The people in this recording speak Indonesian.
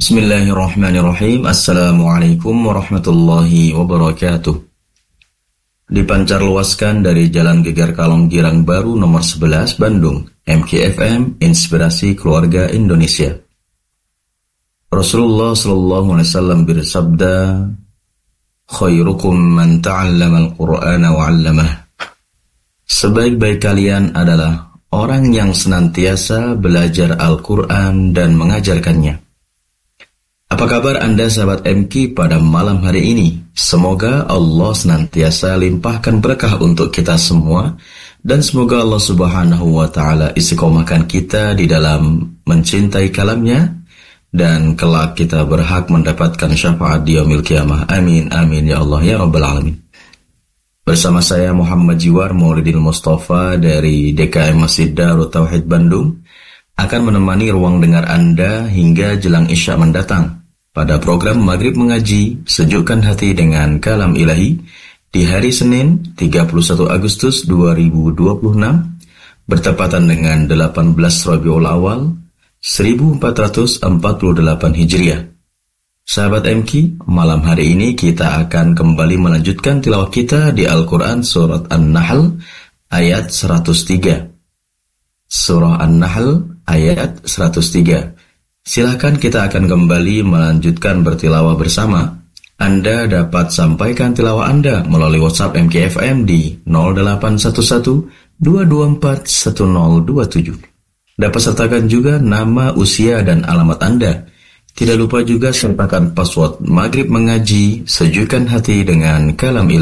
Bismillahirrahmanirrahim. Assalamualaikum warahmatullahi wabarakatuh. Dipancar luaskan dari Jalan Gegar Kalong Girang Baru nomor 11 Bandung, MKFM Inspirasi Keluarga Indonesia. Rasulullah SAW bersabda, khairukum man ta'allama al-Qur'ana wa 'allamah. Sebaik-baik kalian adalah orang yang senantiasa belajar Al-Quran dan mengajarkannya. Apa kabar Anda sahabat MK pada malam hari ini? Semoga Allah senantiasa limpahkan berkah untuk kita semua, dan semoga Allah Subhanahu wa Ta'ala istiqomahkan kita di dalam mencintai kalamnya, dan kelak kita berhak mendapatkan syafaat di yaumil qiyamah. Amin amin ya Allah ya Rabbal Alamin. Bersama saya Muhammad Jiwar Maulidil Mustafa dari DKM Masjid Darut Tauhid Bandung akan menemani ruang dengar Anda hingga jelang Isya mendatang pada program Maghrib Mengaji Sejukkan Hati dengan Kalam Ilahi di hari Senin 31 Agustus 2026 bertepatan dengan 18 Rabiul Awal 1448 Hijriah. Sahabat MK, malam hari ini kita akan kembali melanjutkan tilawah kita di Al-Quran Surat An-Nahl ayat 103. Surah An-Nahl ayat 103. Silakan kita akan kembali melanjutkan bertilawah bersama. Anda dapat sampaikan tilawah Anda melalui WhatsApp MKFM di 0811 224 1027. Dapat sertakan juga nama, usia, dan alamat Anda. Tidak lupa juga sertakan password Maghrib Mengaji Sejukkan Hati dengan Kalam Ilahi.